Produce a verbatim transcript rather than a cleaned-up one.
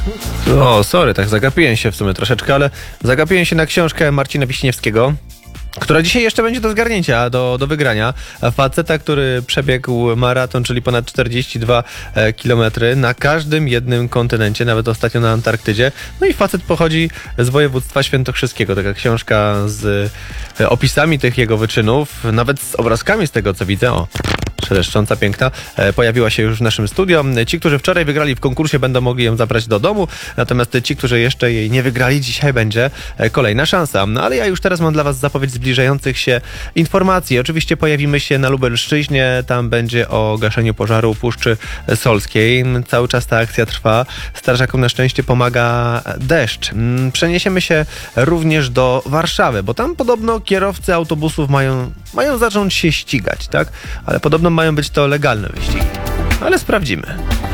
O, sorry, tak zagapiłem się w sumie troszeczkę, ale zagapiłem się na książkę Marcina Wiśniewskiego, która dzisiaj jeszcze będzie do zgarnięcia, do, do wygrania. Faceta, który przebiegł maraton, czyli ponad czterdzieści dwa kilometry na każdym jednym kontynencie, nawet ostatnio na Antarktydzie. No i facet pochodzi z województwa świętokrzyskiego. Taka książka z opisami tych jego wyczynów, nawet z obrazkami z tego, co widzę. O, szeleszcząca, piękna. Pojawiła się już w naszym studio. Ci, którzy wczoraj wygrali w konkursie, będą mogli ją zabrać do domu, natomiast ci, którzy jeszcze jej nie wygrali, dzisiaj będzie kolejna szansa. No ale ja już teraz mam dla was zapowiedź zbliżających się informacji. Oczywiście pojawimy się na Lubelszczyźnie, tam będzie o gaszeniu pożaru Puszczy Solskiej. Cały czas ta akcja trwa. Strażakom na szczęście pomaga deszcz. Przeniesiemy się również do Warszawy, bo tam podobno kierowcy autobusów mają, mają zacząć się ścigać, tak? Ale podobno mają być to legalne wyścigi. Ale sprawdzimy.